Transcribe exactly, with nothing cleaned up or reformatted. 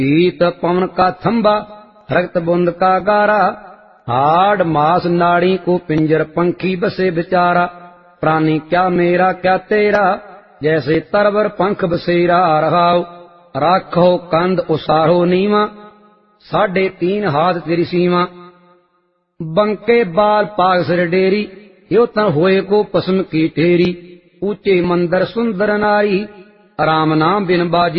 शीत पवन का थंबा रक्त बुंद का गारा, हाड़ मास नाड़ी को पिंजर पंखी बसे बिचारा। प्राणी क्या मेरा क्या तेरा, जैसे तरवर पंख बसेरा। रहाओ राखो कंद उसारो नीवा, साढ़े तीन हाथ तेरी सीमा। बंके बाल पाग सिर डेरी, यो तन होए को पसम की ठेरी। ऊंचे मंदिर सुंदर नारी, राम नाम बिन बाजी